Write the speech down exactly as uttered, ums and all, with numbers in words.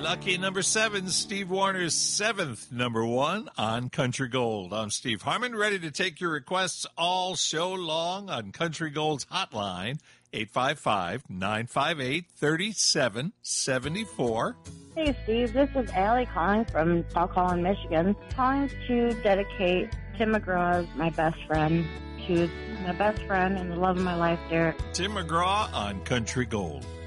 Lucky number seven, Steve Warner's seventh number one on Country Gold. I'm Steve Harmon, ready to take your requests all show long on Country Gold's hotline, eight five five, nine five eight, three seven seven four. Hey, Steve. This is Allie calling from South Holland, Michigan. Calling to dedicate Tim McGraw as my best friend. She was my best friend and the love of my life, Derek. Tim McGraw on Country Gold.